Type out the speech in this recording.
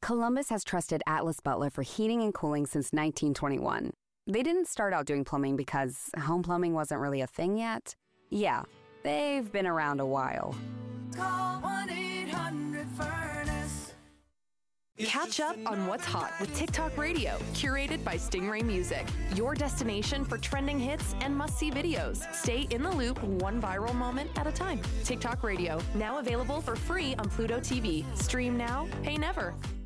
Columbus has trusted Atlas Butler for heating and cooling since 1921. They didn't start out doing plumbing because home plumbing wasn't really a thing yet. Yeah, they've been around a while. Call 1-800-FURNACE. Catch up on what's hot with TikTok Radio, curated by Stingray Music. Your destination for trending hits and must-see videos. Stay in the loop, one viral moment at a time. TikTok Radio, now available for free on Pluto TV. Stream now, pay never.